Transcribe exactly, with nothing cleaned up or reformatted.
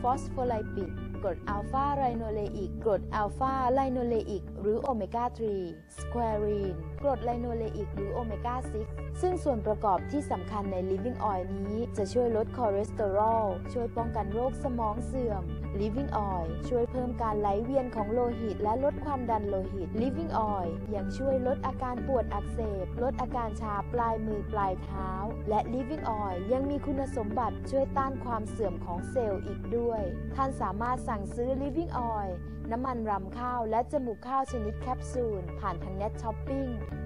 ฟอสโฟไลปิดกรดอัลฟาไรโนเลอิกกรดอัลฟาไลโนเลอิกหรือโอเมก้า สาม สแควรีนกรดไลโนเลอิกหรือโอเมก้า หก ซึ่งส่วนประกอบที่สำคัญใน Living Oil นี้จะช่วยลดคอเลสเตอรอลช่วยป้องกันโรคสมองเสื่อม Living Oil ช่วยเพิ่มการไหลเวียนของโลหิตและลดความดันโลหิต Living Oil ยังช่วยลดอาการปวดอักเสบลดอาการชาปลายมือปลายเท้าและ Living Oil ยังมีคุณสมบัติช่วยต้านความเสื่อมของเซลล์อีกด้วยท่านสามารถสั่งซื้อ Living Oil น้ำมันรำข้าวและจมูกข้าวชนิดแคปซูลผ่านทางเน็ตช้อปปิ้ง